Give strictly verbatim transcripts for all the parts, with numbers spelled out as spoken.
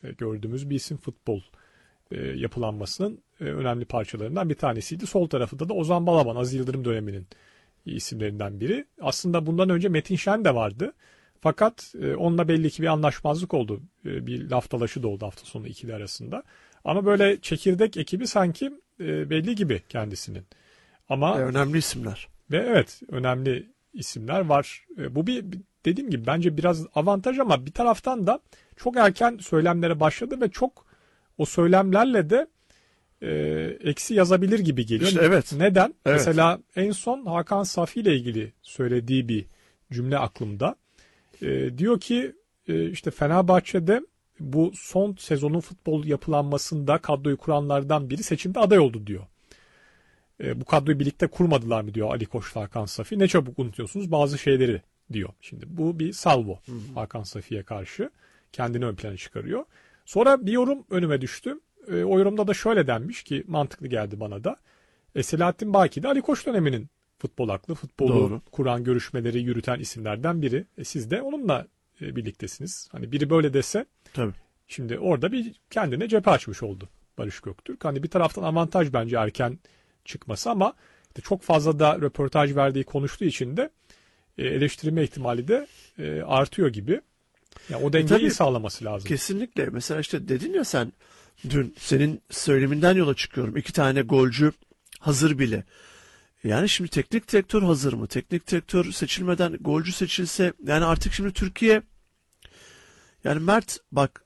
e, gördüğümüz bir isim futbol e, yapılanmasının e, önemli parçalarından bir tanesiydi. Sol tarafında da Ozan Balaban, Aziz Yıldırım döneminin isimlerinden biri. Aslında bundan önce Metin Şen de vardı. Fakat e, onunla belli ki bir anlaşmazlık oldu. E, bir laf dalaşı da oldu hafta sonu ikili arasında. Ama böyle çekirdek ekibi sanki e, belli gibi kendisinin. Ama e, önemli isimler. Ve evet, önemli isimler var. E, bu bir dediğim gibi bence biraz avantaj ama bir taraftan da çok erken söylemlere başladı ve çok o söylemlerle de e, eksi yazabilir gibi geliyor. İşte evet. Neden? Evet. Mesela en son Hakan Safi ile ilgili söylediği bir cümle aklımda. E, diyor ki e, işte Fenerbahçe'de bu son sezonun futbol yapılanmasında kadroyu kuranlardan biri seçimde aday oldu diyor. E, bu kadroyu birlikte kurmadılar mı diyor Ali Koç'la Hakan Safi. Ne çabuk unutuyorsunuz bazı şeyleri diyor. Şimdi bu bir salvo hı hı. Hakan Safi'ye karşı. Kendini ön plana çıkarıyor. Sonra bir yorum önüme düştü. E, o yorumda da şöyle denmiş ki mantıklı geldi bana da. E, Selahattin Baki de Ali Koç döneminin futbol aklı, futbolu Doğru. kuran, görüşmeleri yürüten isimlerden biri. E, siz de onunla e, birliktesiniz. Hani biri böyle dese Tabii. Şimdi orada bir kendine cephe açmış oldu Barış Göktürk. Hani bir taraftan avantaj bence erken çıkması ama işte çok fazla da röportaj verdiği konuştuğu için de eleştirilme ihtimali de artıyor gibi. Yani o dengeyi e sağlaması lazım. Kesinlikle. Mesela işte dedin ya sen dün senin söyleminden yola çıkıyorum. İki tane golcü hazır bile. Yani şimdi teknik direktör hazır mı? Teknik direktör seçilmeden golcü seçilse yani artık şimdi Türkiye yani Mert bak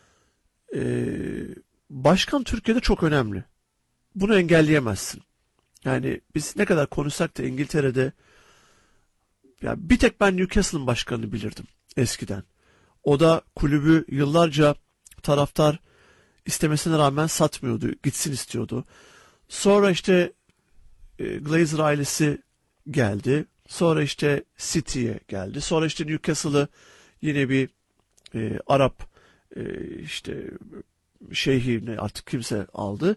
e, başkan Türkiye'de çok önemli. Bunu engelleyemezsin. Yani biz ne kadar konuşsak da İngiltere'de ya bir tek ben Newcastle'ın başkanını bilirdim eskiden. O da kulübü yıllarca taraftar istemesine rağmen satmıyordu. Gitsin istiyordu. Sonra işte e, Glazer ailesi geldi. Sonra işte City'ye geldi. Sonra işte Newcastle'ı yine bir e, Arap e, işte şeyhi artık kimse aldı.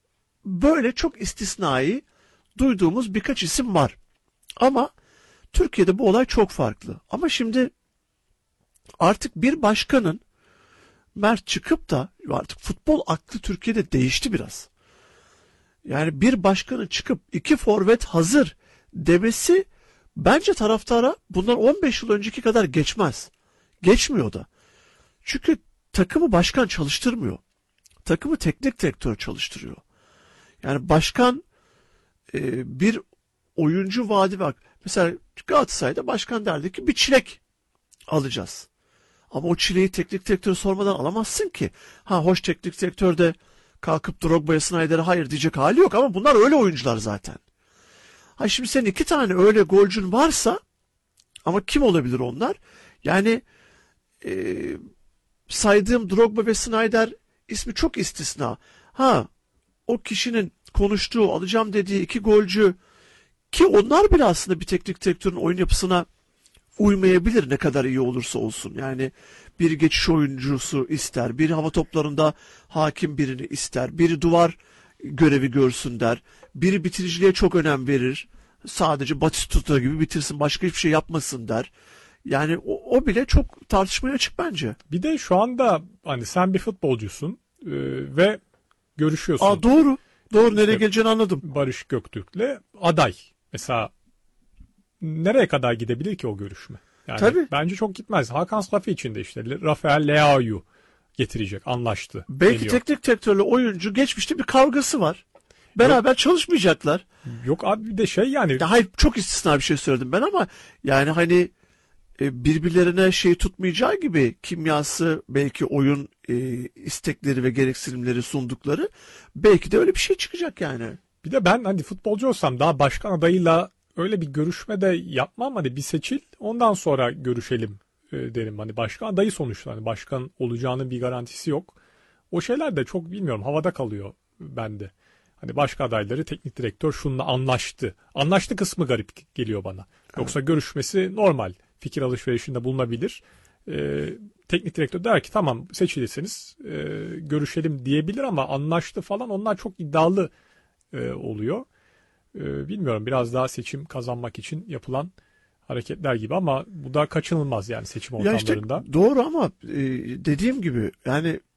Böyle çok istisnai duyduğumuz birkaç isim var. Ama Türkiye'de bu olay çok farklı. Ama şimdi artık bir başkanın Mert çıkıp da artık futbol aklı Türkiye'de değişti biraz. Yani bir başkanın çıkıp iki forvet hazır demesi bence taraftara bundan on beş yıl önceki kadar geçmez. Geçmiyor da. Çünkü takımı başkan çalıştırmıyor. Takımı teknik direktör çalıştırıyor. Yani başkan e, bir oyuncu vaadi bak. Mesela Galatasaray'da başkan derdi ki bir çilek alacağız. Ama o çileği teknik direktörü sormadan alamazsın ki. Ha hoş teknik direktör de kalkıp Drogba'ya Snyder'e hayır diyecek hali yok ama bunlar öyle oyuncular zaten. Ha şimdi senin iki tane öyle golcün varsa ama kim olabilir onlar? Yani e, saydığım Drogba ve Snyder ismi çok istisna. Ha o kişinin konuştuğu, alacağım dediği iki golcü ki onlar bile aslında bir teknik direktörün oyun yapısına uymayabilir ne kadar iyi olursa olsun. Yani bir geçiş oyuncusu ister, biri hava toplarında hakim birini ister, biri duvar görevi görsün der, biri bitiriciliğe çok önem verir. Sadece Batistuta gibi bitirsin, başka hiçbir şey yapmasın der. Yani o, o bile çok tartışmaya açık bence. Bir de şu anda hani sen bir futbolcusun e, ve görüşüyorsun. Aa doğru. Doğru işte, nereye geleceğini anladım. Barış Göktürk'le aday. Mesela nereye kadar gidebilir ki o görüşme? Yani Tabii. Bence çok gitmez. Hakan Safi için de işte Rafael Leao'yu getirecek, anlaştı. Belki deniyor. teknik direktörle oyuncu geçmişte bir kavgası var. Beraber Yok. çalışmayacaklar. Yok abi bir de şey yani. Ya hayır çok istisna bir şey söyledim ben ama yani hani birbirlerine şey tutmayacağı gibi kimyası belki oyun e, istekleri ve gereksinimleri sundukları belki de öyle bir şey çıkacak yani. Bir de ben hani futbolcu olsam daha başkan adayıyla öyle bir görüşme de yapmam hani bir seçil ondan sonra görüşelim e, derim. Hani başkan adayı sonuçta hani başkan olacağının bir garantisi yok. O şeyler de çok bilmiyorum havada kalıyor bende. Hani başka adayları teknik direktör şununla anlaştı. Anlaştı kısmı garip geliyor bana. Yoksa evet. Görüşmesi normal. Fikir alışverişinde bulunabilir. Ee, teknik direktör der ki tamam seçilirseniz e, görüşelim diyebilir ama anlaştı falan onlar çok iddialı e, oluyor. E, bilmiyorum biraz daha seçim kazanmak için yapılan hareketler gibi ama bu da kaçınılmaz yani seçim ortamlarında. Ya işte doğru ama e, dediğim gibi yani